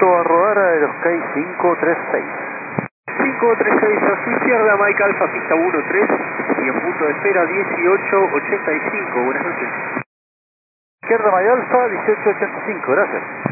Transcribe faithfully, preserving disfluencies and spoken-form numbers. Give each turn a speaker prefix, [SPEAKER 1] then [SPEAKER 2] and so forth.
[SPEAKER 1] Auto a rodar a Aerosky cinco tres seis.
[SPEAKER 2] cinco tres seis a su izquierda, Mike Alfa, pista uno tres y en punto de espera dieciocho ochenta y cinco. Buenas noches.
[SPEAKER 1] Izquierda Mike Alfa dieciocho ochenta y cinco, gracias.